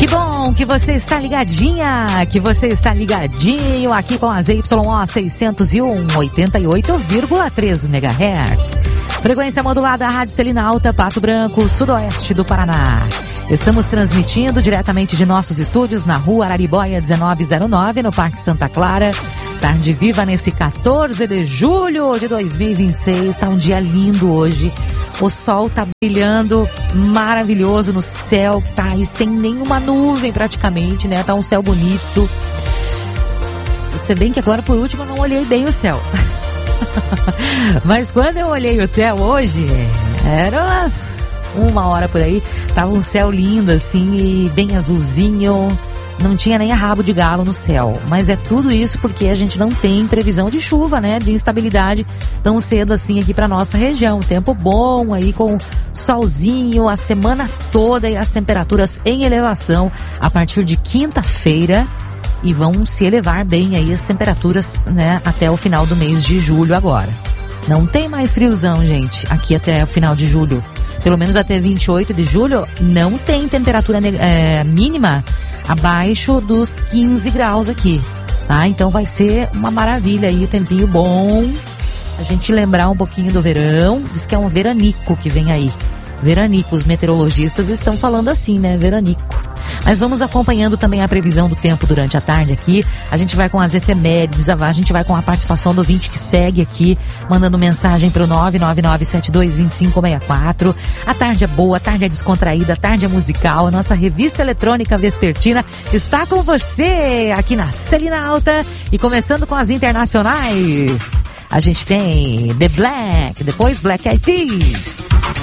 Que bom que você está ligadinha, que você está ligadinho aqui com a ZYO 601, 88,3 MHz. Frequência modulada, Rádio Celina Alta, Pato Branco, sudoeste do Paraná. Estamos transmitindo diretamente de nossos estúdios na Rua Araribóia 1909, no Parque Santa Clara. Tarde viva nesse 14 de julho de 2026. Está um dia lindo hoje. O sol tá brilhando maravilhoso no céu, que tá aí sem nenhuma nuvem praticamente, né? Tá um céu bonito. Se bem que agora, por último, eu não olhei bem o céu. Mas quando eu olhei o céu hoje, era umas 1h por aí, tava um céu lindo assim e bem azulzinho. Não tinha nem rabo de galo no céu. Mas é tudo isso porque a gente não tem previsão de chuva, né? De instabilidade tão cedo assim aqui pra nossa região. Tempo bom aí com solzinho a semana toda e as temperaturas em elevação a partir de quinta-feira. E vão se elevar bem aí as temperaturas, né? Até o final do mês de julho agora. Não tem mais friozão, gente, aqui até o final de julho. Pelo menos até 28 de julho não tem temperatura mínima abaixo dos 15 graus aqui, tá? Então vai ser uma maravilha aí, tempinho bom. A gente lembrar um pouquinho do verão, diz que é um veranico que vem aí. Veranico, os meteorologistas estão falando assim, né? Veranico. Mas vamos acompanhando também a previsão do tempo durante a tarde aqui. A gente vai com as efemérides, a gente vai com a participação do ouvinte que segue aqui, mandando mensagem para o 999722564. A tarde é boa, a tarde é descontraída, a tarde é musical. A nossa revista eletrônica vespertina está com você aqui na Celina Alta. E começando com as internacionais, a gente tem The Black, depois Black Eyed Peas.